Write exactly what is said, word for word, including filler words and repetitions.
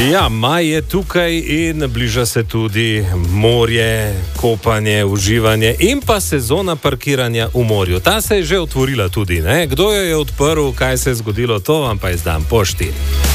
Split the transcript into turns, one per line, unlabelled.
Ja, maj je tukaj in bliža se tudi morje, kopanje, uživanje in pa sezona parkiranja v morju. Ta se je že otvorila tudi, ne? Kdo jo je odprl, kaj se je zgodilo, to vam pa izdam po štiri.